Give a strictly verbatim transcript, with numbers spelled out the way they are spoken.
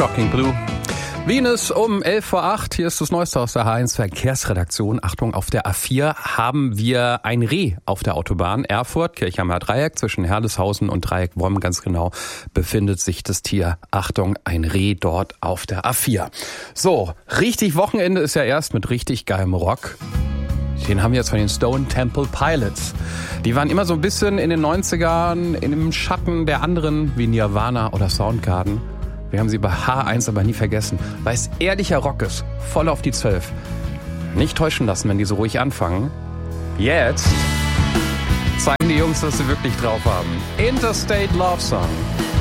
Shocking Blue. Venus um elf vor acht. Hier ist das Neueste aus der H eins Verkehrsredaktion. Achtung, auf der A vier haben wir ein Reh auf der Autobahn. Erfurt, Kirchheimer Dreieck, zwischen Herleshausen und Dreieck-Womm ganz genau befindet sich das Tier. Achtung, ein Reh dort auf der A vier. So, richtig Wochenende ist ja erst mit richtig geilem Rock. Den haben wir jetzt von den Stone Temple Pilots. Die waren immer so ein bisschen in den neunzigern in dem Schatten der anderen wie Nirvana oder Soundgarden. Wir haben sie bei H eins aber nie vergessen, weil es ehrlicher Rock ist, voll auf die zwölf. Nicht täuschen lassen, wenn die so ruhig anfangen. Jetzt zeigen die Jungs, dass sie wirklich drauf haben. Interstate Love Song.